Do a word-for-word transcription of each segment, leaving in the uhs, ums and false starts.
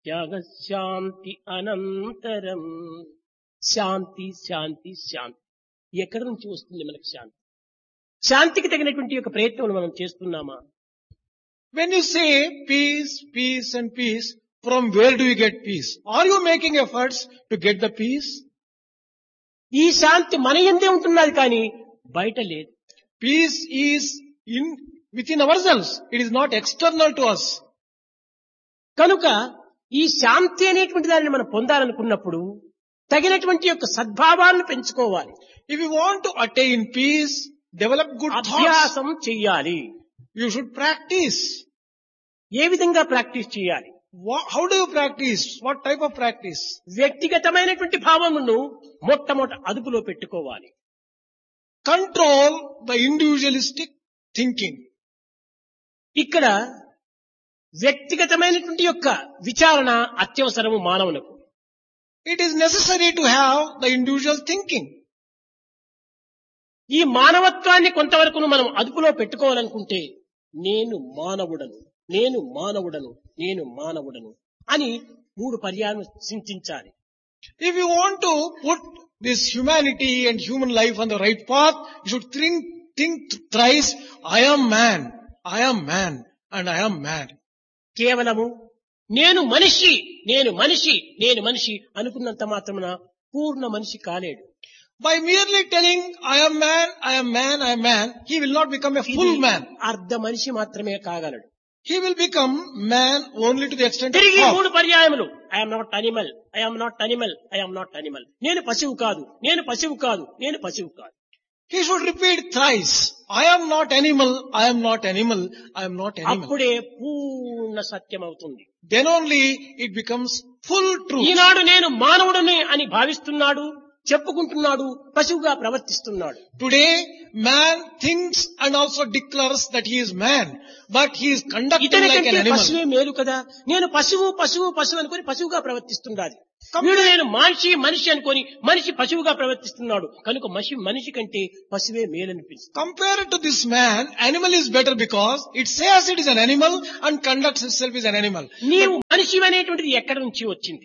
త్యాగ శాంతి అనంతరం. శాంతి శాంతి శాంతి. ఎక్కడి నుంచి వస్తుంది మనకు శాంతి? శాంతికి తగినటువంటి యొక్క ప్రయత్నం మనం చేస్తున్నామా? When you say peace, peace and peace, from where do you get peace? Are you making efforts to get the peace? ఈ శాంతి మన యందే ఉంటున్నది కానీ బయట లేదు. Peace is in within ourselves. It is not external to us. కనుక ఈ శాంతి అనేటువంటి దానిని మనం పొందాలనుకున్నప్పుడు తగినటువంటి యొక్క సద్భావాలను పెంచుకోవాలి. If you want to attain peace, develop good thoughts. అభ్యాసం చెయ్యాలి. You should practice. ఏ విధంగా ప్రాక్టీస్ చేయాలి? Wha- How do you practice? What type of practice? వ్యక్తిగతమైనటువంటి భావమును మొట్టమొదట అదుపులో పెట్టుకోవాలి. Control the individualistic thinking. ఇక్కడ వ్యక్తిగతమైనటువంటి యొక్క విచారణ అత్యవసరము మానవులకు. It is necessary to have the individual thinking. ఈ మానవత్వాన్ని కొంతవరకు మనం అదుపులో పెట్టుకోవాలనుకుంటే నేను మానవుడను, నేను మానవుడను, నేను మానవుడను అని మూడు పర్యాయం చింతించాలి. If you want to put this humanity and human life on the right path, you should think, think thrice, I am man, I am man, and I am man. కేవలము నేను మనిషి, నేను మనిషి, నేను మనిషి అనుకున్నంత మాత్రమున పూర్ణ మనిషి కాలేడు. By merely telling, I am man, I am man, I am man, he will not become a full man. అర్ధ మనిషి మాత్రమే కాగలడు. He will become man only to the extent of తిరిగి half. మూడు పర్యాయములు I'm not animal, I'm not animal, I'm not animal. నేను పశువు కాదు, నేను పశువు కాదు, నేను పశువు కాదు. He should repeat thrice, I am not animal, I am not animal, I am not animal. అప్పుడే పూర్ణ సత్యం అవుతుంది. Then only it becomes full truth. ఈనాడు నేను మానవుడని అని భావిస్తున్నాడు, చెప్పుకుంటున్నాడు, పశువుగా ప్రవర్తిస్తున్నాడు. Today, man thinks and also declares that he is man, but he is conducting like an ఇతనికంటే animal. పశువే మేలు కదా, నేను పశువు పశువు పశువు అనుకొని పశువుగా ప్రవర్తిస్తున్నాడు. వీడు నేను మనిషి మనిషి అనుకొని మనిషి పశువుగా ప్రవర్తిస్తున్నాడు. కనుక మనిషి మనిషి కంటే పశువే మేలనిపిస్తుంది. Compared to this man, animal is better because it says it is an animal and conducts itself as an animal. నీవు మనిషి అనేటువంటిది ఎక్కడి నుంచి వచ్చింది?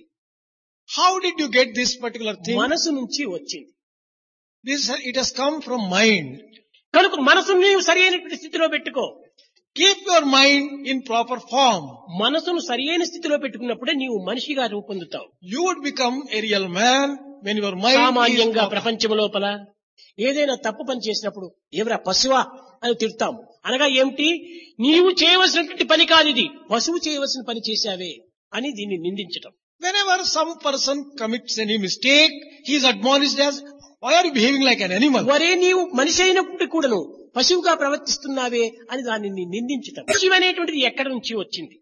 How did you get this particular thing? మనసు నుంచి వచ్చింది. This, it has come from mind. కనుక మనసును నీవు సరి అయినటువంటి స్థితిలో పెట్టుకో. Keep your mind in proper form. మనసును సరి అయిన స్థితిలో పెట్టుకున్నప్పుడే నీవు మనిషిగా రూపొందుతావు. You would become a real man when your mind is సామాన్యంగా proper. ప్రపంచం లోపల ఏదైనా తప్పు పని చేసినప్పుడు ఎవరా పశువా అని తిడతాము. అనగా ఏమిటి? నీవు చేయవలసినటువంటి పని కాదు ఇది, పశువు చేయవలసిన పని చేశావే అని దీన్ని నిందించటం. Whenever some person commits any mistake, he is admonished as, why are you behaving like an animal? వరే నీవు మనిషి అయినప్పుడు కూడాను పశువుగా ప్రవర్తిస్తున్నావే అని దానిని నిందించటం. పశువు అనేటువంటిది ఎక్కడి నుంచి వచ్చింది?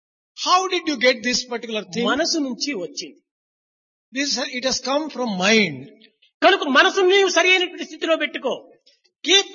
How did you get this particular thing? మనసు నుంచి వచ్చింది. This, it has come from mind. కనుక మనసును నీవు సరి అయినటువంటి స్థితిలో పెట్టుకో. Keep